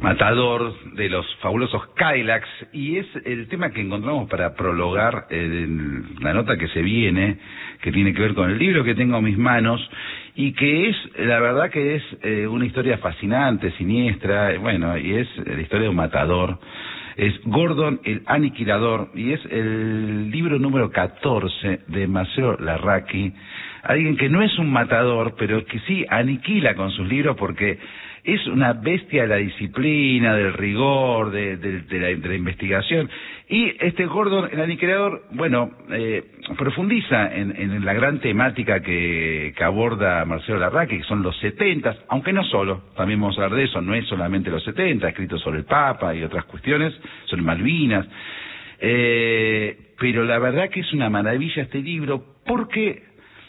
Matador de los fabulosos Cadillacs, y es el tema que encontramos para prologar la nota que se viene, que tiene que ver con el libro que tengo en mis manos, y que es, la verdad que es una historia fascinante, siniestra, bueno, y es la historia de un matador. Es Gordon el Aniquilador, y es el libro número 14 de Marcelo Larraqui, alguien que no es un matador, pero que sí aniquila con sus libros porque es una bestia de la disciplina, del rigor, de la investigación. Y este Gordon el Aniquilador, bueno, profundiza en la gran temática que aborda Marcelo Larraqui, que son los 70, aunque no solo, también vamos a hablar de eso, no es solamente los 70, escrito sobre el Papa y otras cuestiones, sobre Malvinas, pero la verdad que es una maravilla este libro, porque